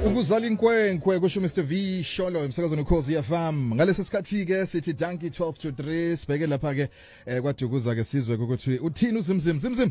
Ukuzala inkwenkwe kusho Mr V Sholo emsakazweni ukhozi FM ngalesi sikhathi ke sithi Junkie 12 to 3 sibheke lapha ke kwaDukuza ke sizwe ukuthi uthini uzimzim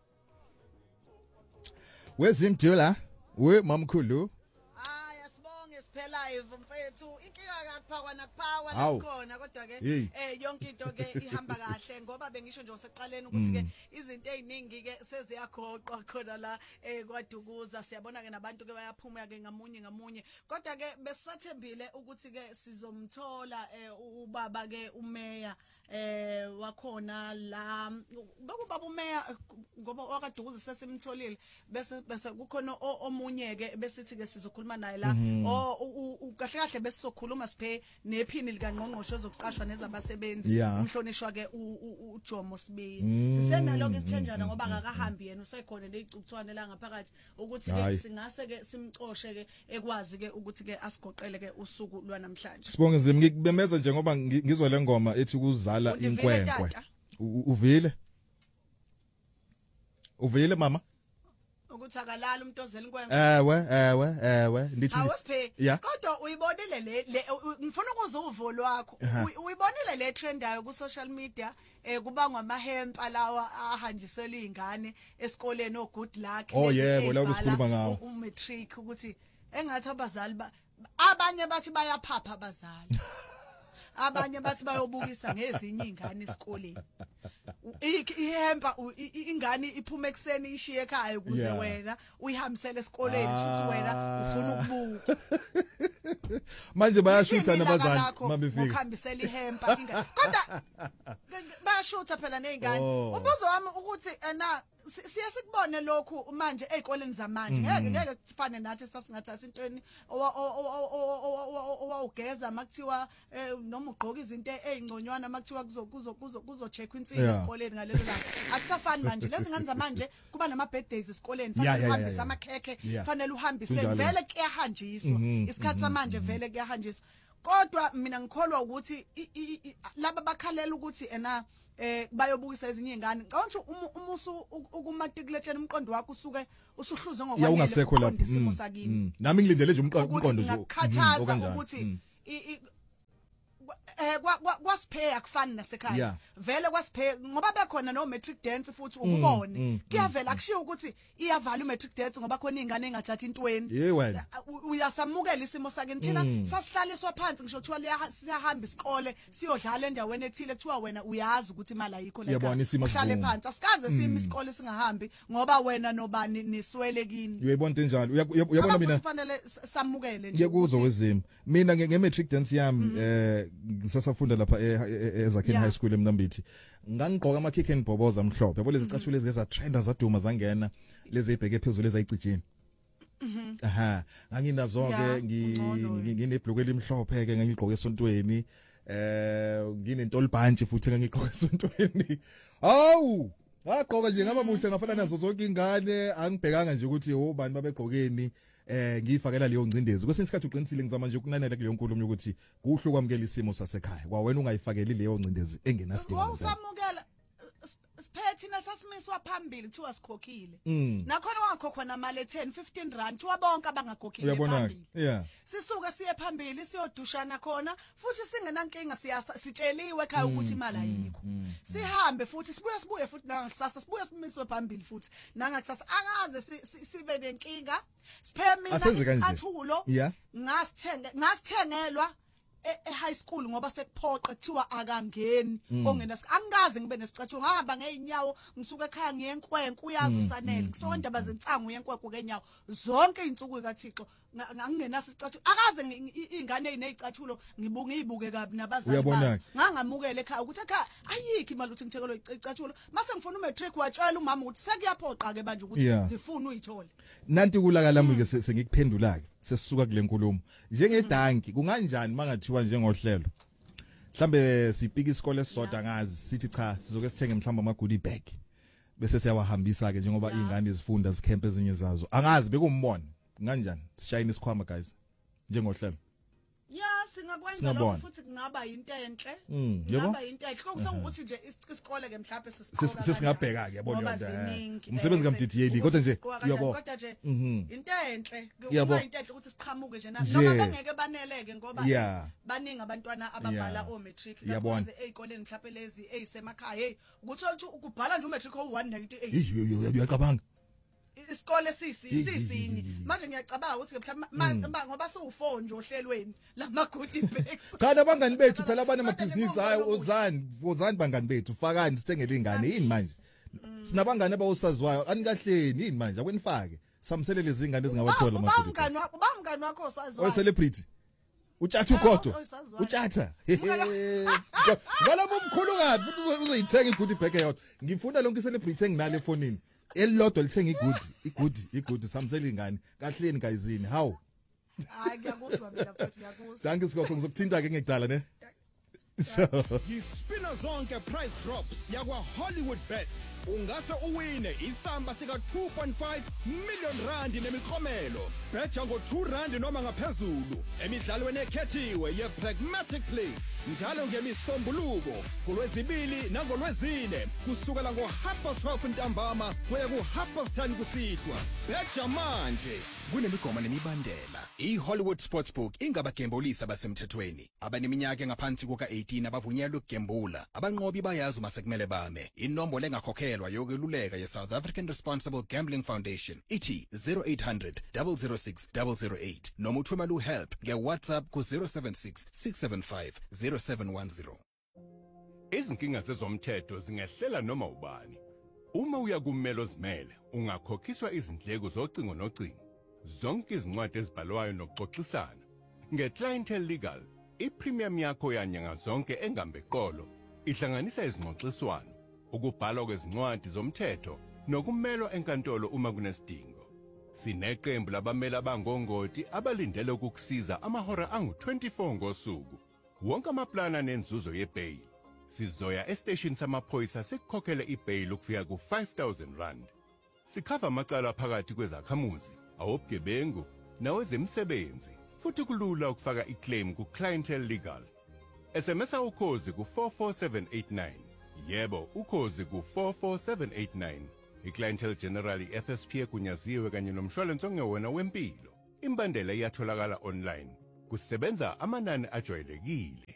wezimdula we mamkhulu Yasibonge siphela live mfethu inkinga akakuphakwa nakuphakwa lesikhona kodwa ke yonke into ke ihamba kahle ngoba bengisho nje oseqaleni ukuthi ke izinto eziningi ke seziyagoqwa khona la kwaDukuza siyabona ke nabantu ke bayaphuma ke ngamunye kodwa ke besisathembile ukuthi ke sizomthola ubaba ke umeya wakhona la bekubaba umeya ngoba wakaDukuza sesimtholile bese kukhona omunye ke besithi ke sizokhuluma naye la kahle kahle besizokhuluma siphe nephini lika ngqongqosho ezokuqashwa nezabasebenzi umhlonishwa ke uJomo Sibiya sisenalo ke isithenjana ngoba akakahambi yena usekhona lezicukuthwane la ngaphakathi ukuthi ke singase ke simxoshe ke ekwazi ke ukuthi ke asigoqele ke usuku lwanamhlanje Sibonge nzima ngikubemeza nje ngoba ngizwa le ngoma ethi ukuzala inkwenkwe uvile mama ukuthi akalala umuntu ozela inkwenkwe ewe ndithi awusiphe kodwa uyibonile le ngifuna ukuzwa uvo lwakho uyibonile le trend yayo ku social media kubangwa amahempa lawa ahanjisela izingane esikoleni o good luck yebo la kusikhuluma ngawo umatric ukuthi engathi abazali abanye bathi bayaphapha abazali abanye bathi bayobukisa ngezinye izingane esikoleni ihempa ingane iphuma ekseni ishiye ekhaya ukuze wena uyihambisele esikoleni futhi wena ufuna ukubuka manje bayashutha nabazali mabefika ukuhambisela ihempa ingane kodwa bayashutha phela nezingane umbuzo wami ukuthi siya sikubone lokhu manje ezikoleni zamanje ngeke kufane nathi sasingathatha intweni owawugeza makuthiwa noma ugqoka izinto ezingconywana makuthiwa kuzocheck insini esikoleni ngalelo langa akusafani manje lezi ngane zamanje kuba nama birthdays esikoleni fanele uhambise amakhekhe fanele uhambise vele kuyahanjiswa isikhathi samanje vele kuyahanjiswa kodwa mina ngikholwa ukuthi laba bakhalela ukuthi bayobukisa ezinye izingane ngicabanga umusu ukumatriculate umqondo wakho usuke usuhluze ngokwanele isimo sakini nami ngilindele nje umqondo nje ngakhathaza ukuthi kwasiphe akufani nasekhaya vele kwasiphe ngoba bekhona no matric dance futhi ukubone kuyavela akushiyo ukuthi iyavala matric dance ngoba khona izingane engathathi intweni uyasamukela isimo sakini thina sasihlaliswa phansi ngisho kuthiwa siyahamba isikole siyodlala endaweni ethile kuthiwa wena uyazi ukuthi imali ayikho la uhlale phansi asikaze simi isikole singahambi ngoba wena nobani niswelekini uyayibona into enjalo uyabona mina kufanele samukele nje ngiyakuzwa wezimo mina ngematric dance yami ngisasafunda lapha eZakheni High School eMnambithi ngangigqoka amakhikhe enibhoboza amhlophe yabo lezi cathulo ezingeza trenda zaduma zangena lezi ebheke phezulu ezayicijini nganginazo ke nginebhloko elimhlophe ke ngangigqoke esontweni nginentolibhantshi futhi ngangigqoke esontweni hawu ngagqoka nje ngaba muhle ngafana nazo zonke ingane angibhekanga nje ukuthi obani babegqokeni ngiyifakela leyo ngcindezi kwesinye isikhathi uqinisile ngizama nje ukunanela kuleyo nkulumo ukuthi kuhle kwamukela isimo sasekhaya kwawena ungayifakeli leyo ngcindezi engenasidingo wawusamukela siphethe sasimiswa phambili kuthiwa sikhokhile nakhona wangakhokhwa namali 10 15 rand wabonke abangakhokhile phambili sisuke siye phambili siyodushana khona futhi singenankinga sitsheliwe ekhaya ukuthi imali ayikho sihambe futhi sibuye futhi nangakusasa sibuye simiswe phambili futhi nangakusasa akaze sibe nenkinga siphemina isicathulo ngasithengelwa high school ngoba sekuphoqa kuthiwa akangeni ongena angikaze ngibe nesicathulo ngahamba ngeenyawo ngisuka ekhaya ngiyenkwenkwe uyazi usanele ngisonke indaba zensangu yenkwenkwe kenyawo zonke izinsuku kaThixo ngangingenaso isicathulo akaze izingane ezinezicathulo ngibuke kabi nabazali bazo ngangamukele ekhaya ukuthi ekhaya ayikho imali ukuthi ngithekelo icathulo mase ngifuna umatric watshela umama ukuthi sekuyaphoqa ke manje ukuthi zifuna uyithole nanti kulaka lami ke sengikuphendula ke sesisuka kule nkulumo njengedanki kunganjani mangathiwa njengohlelo mhlambe sipika isikole sisodwa ngazi sithi cha sizoke sithenge mhlamba ama goodie bag bese siyawahambisa ke njengoba izingane zifunda zikhempe ezinye zazo angazi bekumbono kanjani sishayina isikhwama guys njengohlelo singakwenza lokho futhi kungaba into enhle kungaba into enhle kokusengukuthi nje isikole ke mhlawumbe sisingabheka ke yabona yonke umsebenzi kaMDDL kodwa nje yabo kodwa nje into enhle kuba into enhle ukuthi siqhamuke nje noma bengeke baneleke ngoba baningi abantwana ababhala o matric lapho ezikoleni mhlawumbe lezi ezisemakhaya hey ukuthola ukuthi ukubhala nje u matric o198 uyacabanga isikole sisinye manje ngiyacabanga ukuthi mhlawumbe ngoba siwu4 nje ohlelweni lama goodie bags cha abangani bethu phela abanamabhizinisi hayi ozani bangani bethu fakani sithengele ingane yini manje sinabangani abawusazwayo anikahleni yini manje akwenifake samselele izingane ezingawathola manje ubamngani wakho osazwayo o celebrity utshatha ugodo utshatha ngala bomkhulu kabi futhi uzoyithenga igoodie bag yodwa ngifuna lonke celebrity enginalo efonini elilodwa lithenga igudi samsela ingane kahleni kayizini how hayi ngiyakuzwa mina futhi ngiyakuzwa danke sikho ngizokuthinta ke ngekudala ne Yispina zonke price drops yakwa Hollywood Bets ungase uwine isamba sika 2.5 million rand nemiklomelo betha ngo 2 rand noma ngaphezulu emidlalweni ekhethiwe ye Pragmatic Play njalo ngemisombuluko kulwezibili nangolwezine kusukela ngo 12:30 ntambama kuya ku 10:30 kusihlwa betha manje kunemigomo nemibandela iHollywood Sportsbook ingabagembulisa basemthethweni abaneminyaka engaphansi kuka 18 abavunyelwe ukugembula abanqobi bayazi uma sekumele bame inombolo engakhokhelwa yokweluleka ye-South African Responsible Gambling Foundation ithi 0800 006 008 noma uthumela uhelp ngeWhatsApp ku 076 675 0710 Izinkinga zezomthetho zingehlela noma ubani uma uya kummelo zimele ungakhokhiswa izindleko zocingo nocingo zonke izincwadi ezibhalwayo nokuxoxisana ngeClientele Legal ipremium yakho yanyanga zonke engambe eqolo ihlanganisa izingxoxiswano ukubhalwa kwezincwadi zomthetho nokumelwa enkantolo uma kunesidingo sineqembu labameli abangongoti abalindele ukukusiza amahora angu-24 ngosuku wonke amaplana nenzuzo yebail sizoya estation samaphoyisa sikukhokhele ibail ukufika ku-5,000 rand sikhava amacala phakathi kwezakhamuzi awobugebengu nawezemisebenzi futhi kulula ukufaka iclaim kuClientele Legal SMS ukhozi ku44789 yebo ukhozi ku44789 iClientele General FSP egunyaziwe kanye nomshwalense ongewona wempilo imbandela iyatholakala online kusebenza amanani ajwayelekile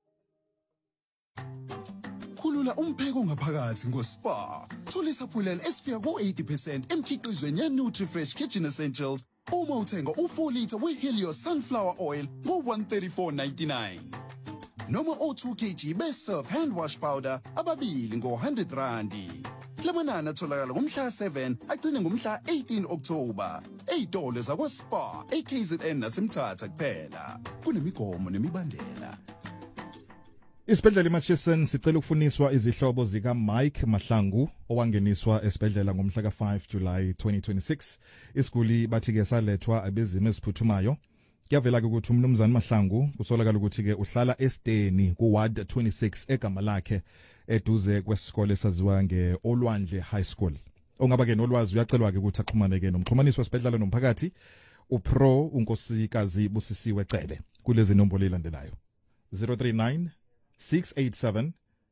Khulula umpheko ngaphakathi ngoSpa. Thola isaphulelo esifika ku80% emkhiqizweni yeNutriFresh Kitchen Essentials uma uthenga u4 liter weHelios sunflower oil ngo134.99. Noma o2 kg beSurf hand wash powder ababili ngo100 randi. Lamanani atholakala ngomhla 7 agcine ngomhla 18 October. Ezitolo zakwaSpa, eKZN naseMthatha kuphela. Kunemigomo nemibandela. Isibhedlela eMatchison sicela ukufuniswa izihlobo zika Mike Mahlangu owangeniswa esibhedlela ngomhla ka5 July 2026. Isiguli bathi ke salethwa abezimo esiphuthumayo. Kuyavela ke ukuthi umnumzane Mahlangu kusolakala ukuthi ke uhlala eSteni ku ward 26 egama lakhe eduze kwesikole esaziwa ngeOlwandle High School. Ongaba ke nolwazi uyacelwa ke ukuthi axhumane ke nomxhumanisi wesibhedlela nomphakathi uPro unkosikazi Busisiwe Cele kulezi nombolo elandelayo 039 687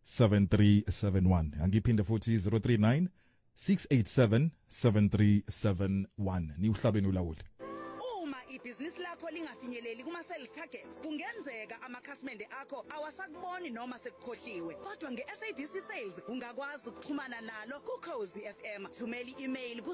7371 angiphinde futhi 039 687 7371 ni uhlabeni ulawule ibhizinisi lakho lingafinyeleli kuma sales targets kungenzeka amakhasimende akho awasakuboni noma sekukhohliwe kodwa ngeSABC Sales ungakwazi ukuxhumana nalo kuCozi FM thumela i-email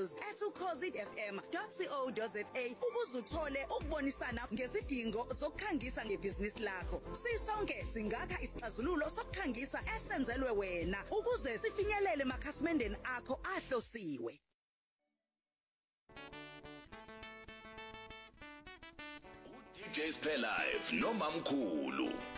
kusales@cozidfm.co.za ukuze uthole ukubonisana ngezidingo zokukhangisa ngebhizinisi lakho sisonke singakha isixazululo sokukhangisa esenzelwe wena ukuze sifinyelele emakhasimendeni akho ahlosiwe DJs Play Live nomamkhulu